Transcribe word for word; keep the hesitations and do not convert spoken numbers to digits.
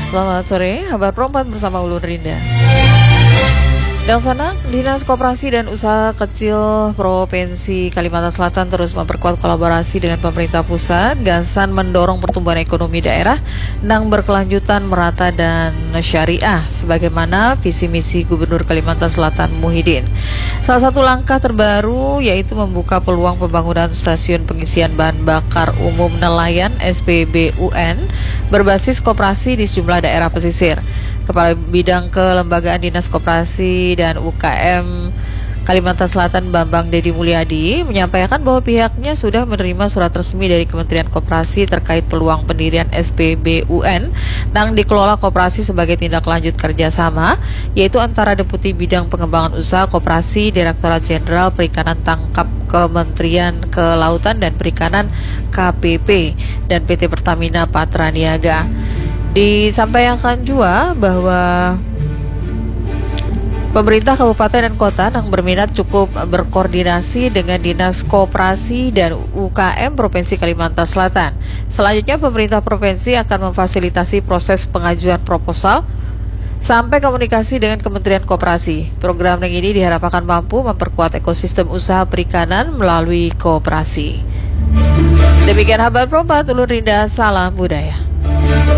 Selamat sore, kabar Perempat bersama Ulun Rinda. Yang sana, Dinas Koperasi dan Usaha Kecil Provinsi Kalimantan Selatan terus memperkuat kolaborasi dengan pemerintah pusat, gasan mendorong pertumbuhan ekonomi daerah yang berkelanjutan, merata dan syariah, sebagaimana visi misi Gubernur Kalimantan Selatan Muhyiddin. Salah satu langkah terbaru yaitu membuka peluang pembangunan stasiun pengisian bahan bakar umum nelayan S P B U N berbasis koperasi di sejumlah daerah pesisir. Kepala Bidang Kelembagaan Dinas Koperasi dan U K M Kalimantan Selatan Bambang Dedi Mulyadi menyampaikan bahwa pihaknya sudah menerima surat resmi dari Kementerian Koperasi terkait peluang pendirian S P B U N yang dikelola koperasi sebagai tindak lanjut kerjasama, yaitu antara Deputi Bidang Pengembangan Usaha Koperasi Direktorat Jenderal Perikanan Tangkap Kementerian Kelautan dan Perikanan K P P dan P T Pertamina Patra Niaga. Disampaikan juga bahwa pemerintah kabupaten dan kota yang berminat cukup berkoordinasi dengan Dinas Koperasi dan U K M Provinsi Kalimantan Selatan. Selanjutnya, pemerintah provinsi akan memfasilitasi proses pengajuan proposal sampai komunikasi dengan Kementerian Koperasi. Program yang ini diharapkan mampu memperkuat ekosistem usaha perikanan melalui koperasi. Demikian kabar Perempat, Ulun Rinda, salam budaya.